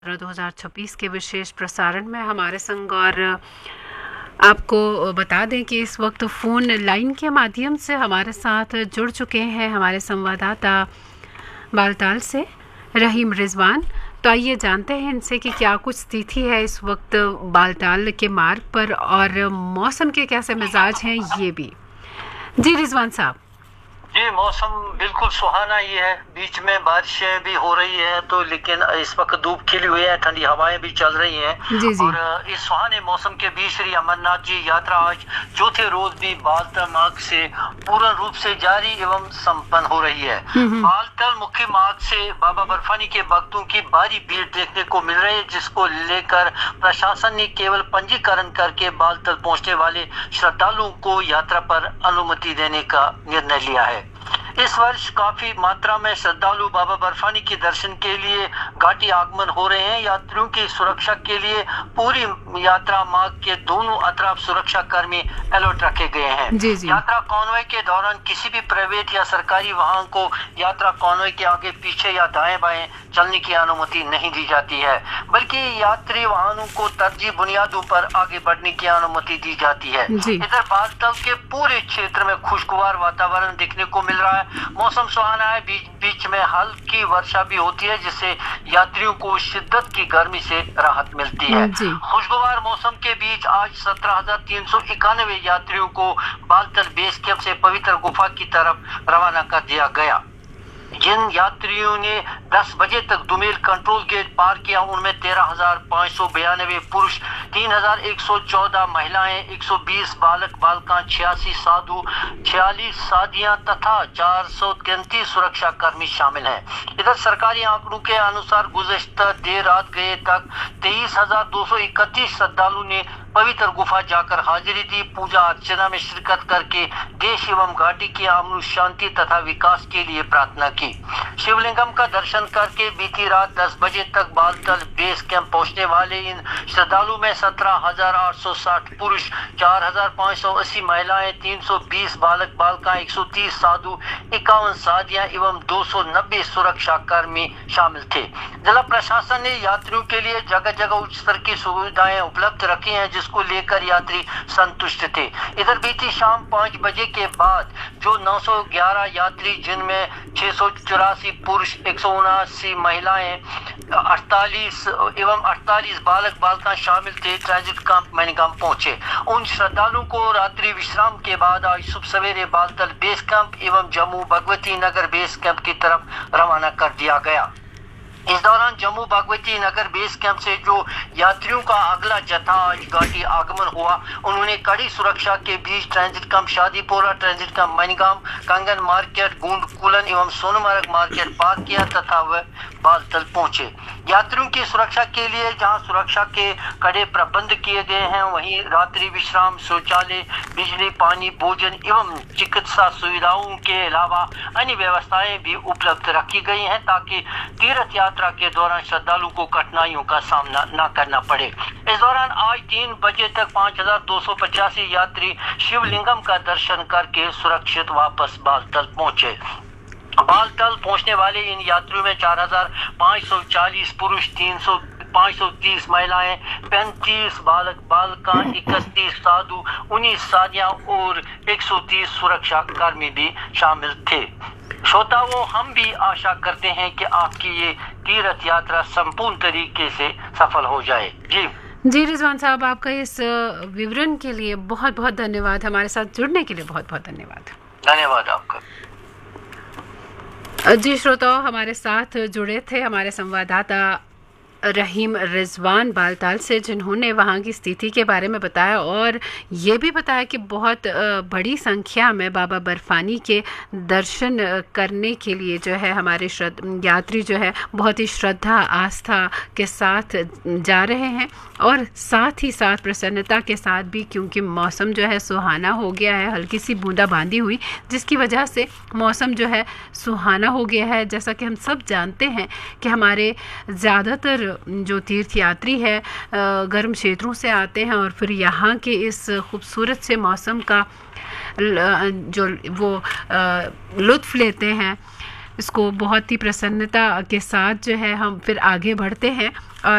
2026 के विशेष प्रसारण में हमारे संग और आपको बता दें कि इस वक्त फ़ोन लाइन के माध्यम से हमारे साथ जुड़ चुके हैं हमारे संवाददाता बालताल से रहीम रिजवान। तो आइए जानते हैं इनसे कि क्या कुछ स्थिति है इस वक्त बालताल के मार्ग पर और मौसम के कैसे मिजाज हैं ये भी। जी रिजवान साहब। जी मौसम बिल्कुल सुहाना ही है, बीच में बारिशें भी हो रही है तो लेकिन इस वक्त धूप खिली हुई है, ठंडी हवाएं भी चल रही हैं। जी जी। और इस सुहाने मौसम के बीच श्री अमरनाथ जी यात्रा आज चौथे रोज भी बालतल मार्ग से पूर्ण रूप से जारी एवं संपन्न हो रही है। बालतल मुख्य मार्ग से बाबा बर्फानी के भक्तों की भारी भीड़ देखने को मिल रही है, जिसको लेकर प्रशासन ने केवल पंजीकरण करके बालतल पहुंचने वाले श्रद्धालुओं को यात्रा पर अनुमति देने का निर्णय लिया है। इस वर्ष काफी मात्रा में श्रद्धालु बाबा बर्फानी के दर्शन के लिए घाटी आगमन हो रहे हैं। यात्रियों की सुरक्षा के लिए पूरी यात्रा मार्ग के दोनों अतराफ सुरक्षा कर्मी अलर्ट रखे गए हैं। जी जी। यात्रा कॉन्वॉय के दौरान किसी भी प्राइवेट या सरकारी वाहन को यात्रा कॉन्वॉय के आगे पीछे या दाएं बाएं चलने की अनुमति नहीं दी जाती है, बल्कि यात्री वाहनों को तरजीह बुनियादों पर आगे बढ़ने की अनुमति दी जाती है। इधर बालतल के पूरे क्षेत्र में खुशगवार वातावरण देखने को मिल रहा है। मौसम सुहाना है, बीच बीच में हल्की वर्षा भी होती है, जिससे यात्रियों को शिद्दत की गर्मी से राहत मिलती है। खुशगवार मौसम के बीच आज 17,391 यात्रियों को बालतल बेस कैंप से पवित्र गुफा की तरफ रवाना कर दिया गया। जिन यात्रियों ने 10 बजे तक दुमेल कंट्रोल गेट पार किया उनमें 13,592 पुरुष, 3,114 महिलाएं, 120 बालक बालिकाएं, 86 साधु, 46 साधियां तथा 433 सुरक्षा कर्मी शामिल हैं। इधर सरकारी आंकड़ों के अनुसार गुज़श्ता देर रात गए तक 23,231 श्रद्धालु ने पवित्र गुफा जाकर हाजिरी दी। पूजा अर्चना में शिरकत करके देश एवं घाटी की अमन शांति तथा विकास के लिए प्रार्थना की। शिवलिंगम का दर्शन करके बीती रात 10 बजे तक बालतल बेस कैंप पहुंचने वाले इन श्रद्धालु में 17,860 पुरुष, 4,580 महिलाएं, 320 बालक बालिकाएं, 130 साधु, 51 साधियां एवं 290 सुरक्षा कर्मी शामिल थे। जिला प्रशासन ने यात्रियों के लिए जगह जगह उच्च स्तर की सुविधाएं उपलब्ध रखी हैं, जिसको लेकर यात्री संतुष्ट थे। इधर बीती शाम 5 बजे के बाद जो 911 यात्री, जिनमें 684 पुरुष, 179 महिलाएं, 48 बालक बालिकाएं शामिल थे, ट्रांजिट कैंप मैनगाम पहुंचे। उन श्रद्धालुओं को रात्रि विश्राम के बाद आज सुबह सवेरे बालतल बेस कैंप एवं जम्मू भगवती नगर बेस कैंप की तरफ रवाना कर दिया गया। इस दौरान जम्मू भगवती नगर बेस कैंप से जो यात्रियों का अगला जत्था आज घाटी आगमन हुआ, उन्होंने कड़ी सुरक्षा के बीच transit camp Shadipura, transit camp मैनगाम, कंगन मार्केट, गूंड कुलन एवं सोनमर्ग मार्केट पार किया तथा वह बालतल पहुंचे। यात्रियों की सुरक्षा के लिए जहां सुरक्षा के कड़े प्रबंध किए गए हैं, वहीं रात्रि विश्राम, शौचालय, बिजली, पानी, भोजन एवं चिकित्सा सुविधाओं के अलावा अन्य व्यवस्थाएं भी उपलब्ध रखी गई हैं, ताकि तीर्थ यात्रा के दौरान श्रद्धालुओं को कठिनाइयों का सामना न करना पड़े। इस दौरान आज 3 बजे तक 5,285 यात्री शिवलिंगम का दर्शन करके सुरक्षित वापस बालतल पहुंचे। बालतल पहुंचने वाले इन यात्रियों में 4,540 पुरुष, 530 महिलाएं, 35 बालक बालिकाएं, 31 साधु, 19 साधियां और 130 सुरक्षा कर्मी भी शामिल थे। श्रोताओं, हम भी आशा करते हैं कि आपकी ये तीर्थ यात्रा संपूर्ण तरीके से सफल हो जाए। जी रिजवान साहब, आपका इस विवरण के लिए बहुत बहुत धन्यवाद। हमारे साथ जुड़ने के लिए बहुत बहुत धन्यवाद। धन्यवाद आपका। जी श्रोताओं, हमारे साथ जुड़े थे हमारे संवाददाता रहीम रिजवान बालताल से, जिन्होंने वहाँ की स्थिति के बारे में बताया और ये भी बताया कि बहुत बड़ी संख्या में बाबा बर्फानी के दर्शन करने के लिए जो है हमारे यात्री जो है बहुत ही श्रद्धा आस्था के साथ जा रहे हैं और साथ ही साथ प्रसन्नता के साथ भी, क्योंकि मौसम जो है सुहाना हो गया है। हल्की सी बूंदाबांदी हुई जिसकी वजह से मौसम जो है सुहाना हो गया है। जैसा कि हम सब जानते हैं कि हमारे ज़्यादातर जो तीर्थ यात्री है गर्म क्षेत्रों से आते हैं और फिर यहाँ के इस खूबसूरत से मौसम का जो वो लुत्फ़ लेते हैं। इसको बहुत ही प्रसन्नता के साथ जो है हम फिर आगे बढ़ते हैं। और